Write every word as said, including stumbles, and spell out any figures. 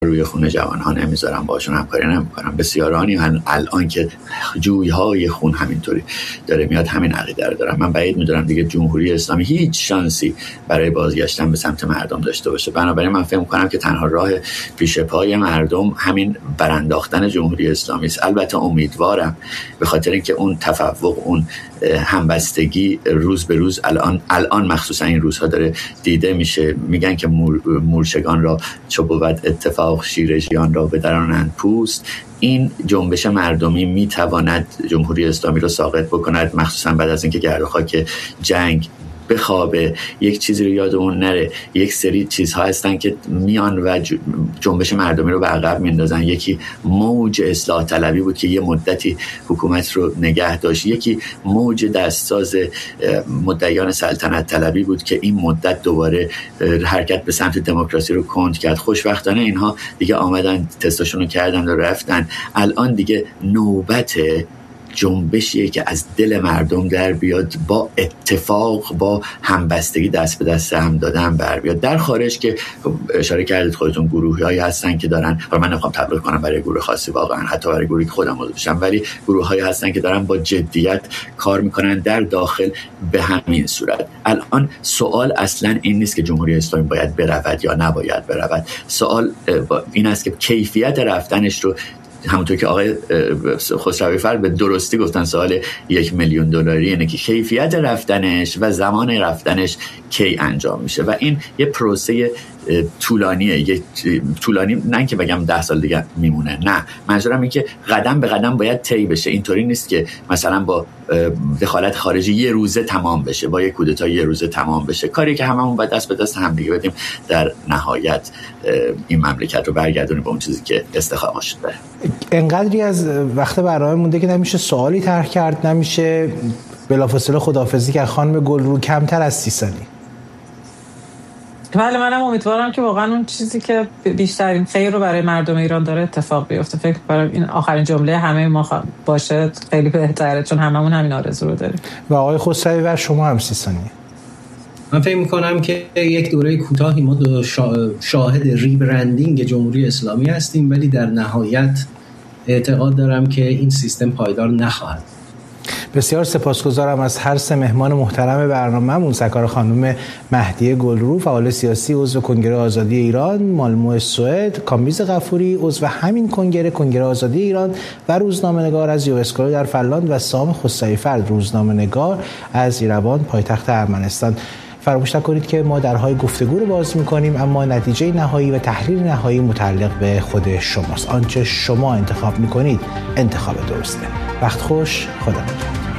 روی خون جوان‌ها نمیذارم، باشون همکاری نمیکنم. بسیارانی الان که جوی‌های خون همینطوری داره میاد همین عقیده رو دارم. من بعید میدونم دیگه جمهوری اسلامی هیچ شانسی برای بازگشتن به سمت مردم داشته باشه. بنابراین من فکر می‌کنم که تنها راه پیش پای مردم همین برانداختن جمهوری اسلامی است. البته امیدوارم به خاطر اینکه اون تفوق، اون همبستگی روز به روز الان الان مخصوصا این روزها داره دیده میشه. میگن که مور، مورچگان را چو بود اتفاق شیرجیان را بدرانند پوست. این جنبش مردمی میتواند جمهوری اسلامی رو ساقط بکند، مخصوصا بعد از اینکه گرد و خاک جنگ بخوابه. یک چیزی رو یادمون نره، یک سری چیزها هستن که میان و جنبش مردمی رو به عقب میندازن. یکی موج اصلاح طلبی بود که یه مدتی حکومت رو نگه داشت، یکی موج دستساز مدعیان سلطنت طلبی بود که این مدت دوباره حرکت به سمت دموکراسی رو کند کرد. خوشبختانه اینها دیگه آمدن، تستاشون رو کردن و رفتن. الان دیگه نوبت جنبشیه که از دل مردم در بیاد، با اتفاق، با همبستگی، دست به دست هم دادن بر بیاد. در خارج که اشاره کردید خودتون گروه‌هایی هستن که دارن، من نمیخوام تبلیغ کنم برای گروه خاصی، واقعا حتی برای گروهی که خودم عضو شدم، ولی گروه‌هایی هستن که دارن با جدیت کار میکنن در داخل به همین صورت. الان سوال اصلا این نیست که جمهوری اسلامی باید برود یا نباید برود. سوال این است که کیفیت رفتنش رو، همونطور که آقای خسروی فرد به درستی گفتن، سوال یک میلیون دلاری اینه که کیفیت رفتنش و زمان رفتنش کی انجام میشه و این یه پروسه طولانیه. یه طولانی نه که بگم ده سال دیگه میمونه، نه، منظورم اینه که قدم به قدم باید طی بشه. اینطوری نیست که مثلا با دخالت خارجی یه روزه تمام بشه، با یک کودتا یه روزه تمام بشه. کاری که هممون باید دست به دست هم دیگه بدیم در نهایت این مملکت رو برگردونیم به اون چیزی که استحقاقش داره. انقدری از وقت برنامه مونده که نمیشه سوالی طرح کرد، نمیشه بلافاصله خداحافظی که خانم گلرو کمتر از سی ثانیه. بله، منم امیدوارم که واقعا اون چیزی که بیشترین خیر رو برای مردم ایران داره اتفاق بیفته. فکر کنم این آخرین جمله همه ما باشه خیلی بهتره، چون هممون همین آرزو رو داریم. و آقای خسروی و شما هم سی ثانیه. من فکر می‌کنم که یک دوره کوتاهی ما شاهد ریبرندینگ جمهوری اسلامی هستیم، ولی در نهایت اعتقاد دارم که این سیستم پایدار نخواهد. بسیار سپاسگزارم از هر سه مهمان محترم برنامه‌مون. سرکار خانم مهدیه گلرو، فعال سیاسی، عضو کنگره آزادی ایران، مالمو سوئد، کامبیز غفوری، عضو همین کنگره کنگره آزادی ایران و روزنامه‌نگار از یوسکو در فنلاند، و سام خسروی فرد، روزنامه‌نگار از ایروان پایتخت ارمنستان. فراموش نکنید که ما درهای گفتگو رو باز می‌کنیم، اما نتیجه نهایی و تحلیل نهایی متعلق به خود شماست. آنچه شما انتخاب می‌کنید انتخاب درسته. وقت خوش، خدا نگهدار.